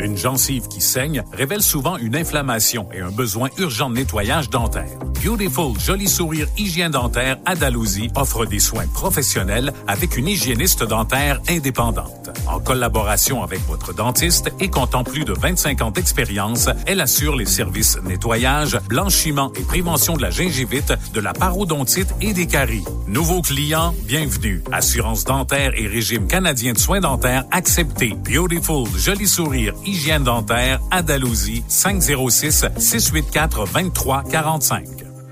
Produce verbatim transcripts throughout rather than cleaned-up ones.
Une gencive qui saigne révèle souvent une inflammation et un besoin urgent de nettoyage dentaire. Beautiful Joli Sourire Hygiène Dentaire à Dalhousie offre des soins professionnels avec une hygiéniste dentaire indépendante. En collaboration avec votre dentiste et comptant plus de vingt-cinq ans d'expérience, elle assure les services nettoyage, blanchiment et prévention de la gingivite, de la parodontite et des caries. Nouveaux clients, bienvenue. Assurance dentaire et régime canadien de soins dentaires accepté. Beautiful Joli Sourire Hygiène Dentaire à Dalhousie, cinq zéro six, six huit quatre, deux trois quatre cinq.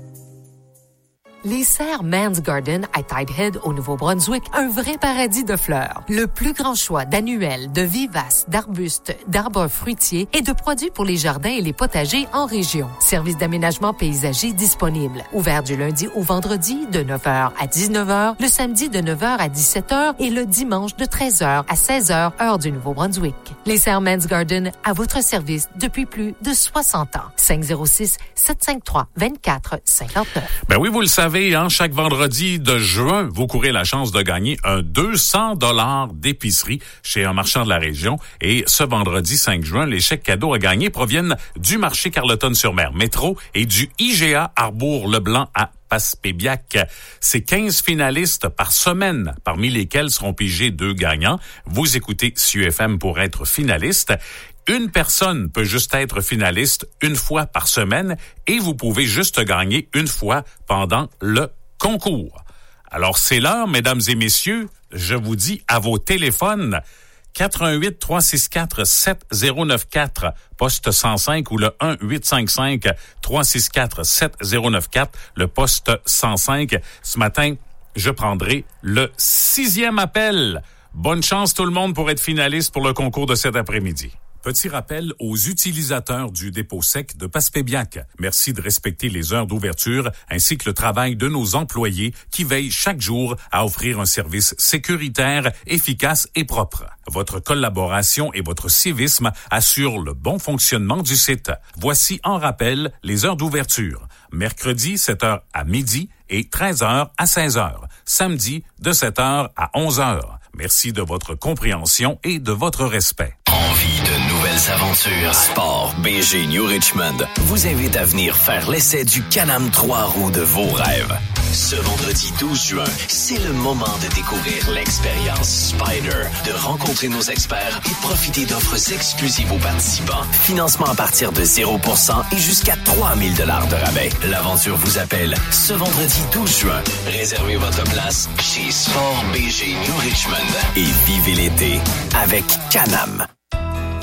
Les serres Man's Garden à Tidehead, au Nouveau-Brunswick, un vrai paradis de fleurs. Le plus grand choix d'annuels, de vivaces, d'arbustes, d'arbres fruitiers et de produits pour les jardins et les potagers en région. Service d'aménagement paysager disponible. Ouvert du lundi au vendredi de neuf heures à dix-neuf heures, le samedi de neuf heures à dix-sept heures et le dimanche de treize heures à seize heures, heure du Nouveau-Brunswick. Les serres Man's Garden à votre service depuis plus de soixante ans. cinq zéro six, sept cinq trois, deux quatre cinq neuf. Ben oui, vous le savez, hein, chaque vendredi de juin, vous courez la chance de gagner un deux cents dollars d'épicerie chez un marchand de la région. Et ce vendredi cinq juin, les chèques cadeaux à gagner proviennent du marché Carleton-sur-Mer Métro et du I G A Arbour-Leblanc à Passepébiac. C'est quinze finalistes par semaine, parmi lesquels seront pigés deux gagnants. Vous écoutez S U F M pour être finaliste. Une personne peut juste être finaliste une fois par semaine et vous pouvez juste gagner une fois pendant le concours. Alors c'est l'heure, mesdames et messieurs, je vous dis à vos téléphones quatre un huit, trois six quatre, sept zéro neuf quatre, poste cent cinq ou le un huit cinq cinq, trois six quatre, sept zéro neuf quatre, le poste cent cinq. Ce matin, je prendrai le sixième appel. Bonne chance tout le monde pour être finaliste pour le concours de cet après-midi. Petit rappel aux utilisateurs du dépôt sec de Passepébiac. Merci de respecter les heures d'ouverture ainsi que le travail de nos employés qui veillent chaque jour à offrir un service sécuritaire, efficace et propre. Votre collaboration et votre civisme assurent le bon fonctionnement du site. Voici en rappel les heures d'ouverture. Mercredi, sept heures à midi et treize heures à seize heures. Samedi, de sept heures à onze heures. Merci de votre compréhension et de votre respect. Envie de nouvelles aventures? Sport B G New Richmond vous invite à venir faire l'essai du Can-Am trois roues de vos rêves. Ce vendredi douze juin, c'est le moment de découvrir l'expérience Spider, de rencontrer nos experts et profiter d'offres exclusives aux participants. Financement à partir de zéro pour cent et jusqu'à trois mille dollars de rabais. L'aventure vous appelle ce vendredi douze juin. Réservez votre place chez Sport B G New Richmond et vivez l'été avec Can-Am.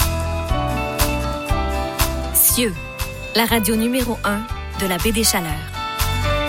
Cieux, la radio numéro un de la baie des Chaleurs.